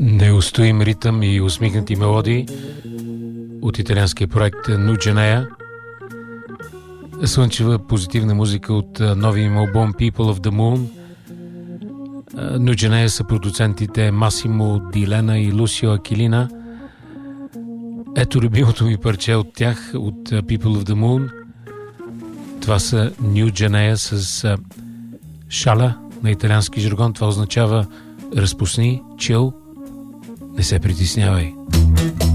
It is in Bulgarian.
Неустоим ритъм и усмихнати мелодии от италианския проект Nujanea. Слънчева позитивна музика от новия им албум People of the Moon. Nujanea са продуцентите Масимо Дилена и Лусио Акилина. Ето любимото ми парче от тях, от People of the Moon. Това са Nujanea с шала на италиански жаргон. Това означава разпусни, чил, не се притеснявай.